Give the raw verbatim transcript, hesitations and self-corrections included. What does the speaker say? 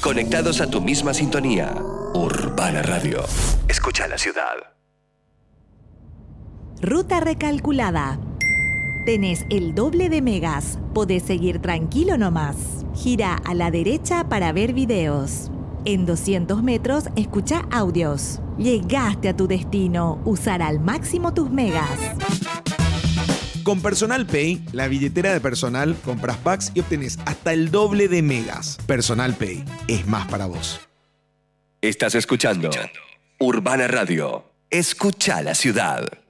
Conectados a tu misma sintonía. Urbana Radio. Escucha la ciudad. Ruta recalculada. Tenés el doble de megas. Podés seguir tranquilo nomás. Gira a la derecha para ver videos. En doscientos metros, escucha audios. Llegaste a tu destino. Usar al máximo tus megas. Con Personal Pay, la billetera de Personal, compras packs y obtenés hasta el doble de megas. Personal Pay es más para vos. Estás escuchando Urbana Radio. Escucha la ciudad.